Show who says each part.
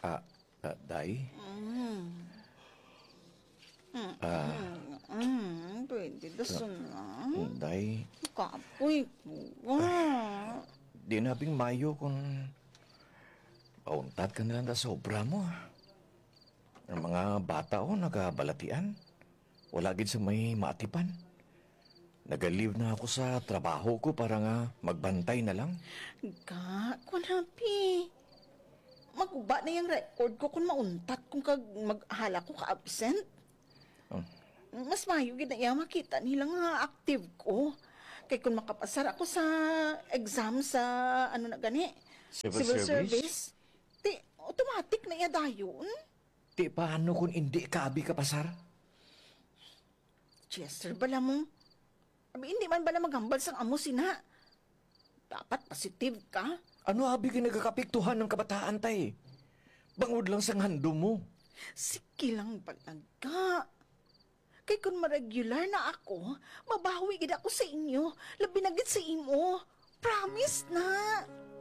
Speaker 1: Day?
Speaker 2: Pwede dason na.
Speaker 1: Day,
Speaker 2: Kapoy ko.
Speaker 1: di nabing mayo kung pauntad ka na lang na sobra mo. Ang mga bata nagabalatian. Wala gid sa may maatipan. Nag-leave na ako sa trabaho ko para nga magbantay na lang.
Speaker 2: Kunapi. Maguba na yung record ko kung mauntat kung maghala ko ka-absent.
Speaker 1: Oh.
Speaker 2: Mas mayo gid na iya makita nila nga active ko. Kay kung makapasar ako sa exam sa ano na gani,
Speaker 1: Civil service?
Speaker 2: Di, automatic na iya dayon.
Speaker 1: Di paano kung hindi kaabi ka pasar?
Speaker 2: Chester, bala mo. Abi, hindi man bala maghambal sang amo sina. Dapat positive ka.
Speaker 1: Ano abi kinagakapiktuhan ng kabataan tay? Bangod lang sa hando mo.
Speaker 2: Sige lang balaga. Kay kung ma-regular na ako, mabawi gid ako sa inyo. Labi na gid sa imo. Promise na.